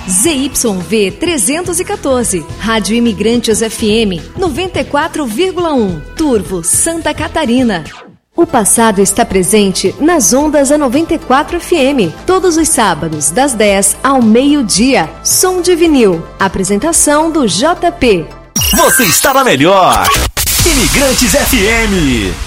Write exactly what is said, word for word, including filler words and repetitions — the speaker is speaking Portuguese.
Z Y V trezentos e quatorze, Rádio Imigrantes F M noventa e quatro vírgula um, Turvo, Santa Catarina. O passado está presente nas ondas da noventa e quatro F M, todos os sábados, das dez ao meio-dia. Som de vinil. Apresentação do J P. Você está na melhor! Imigrantes F M.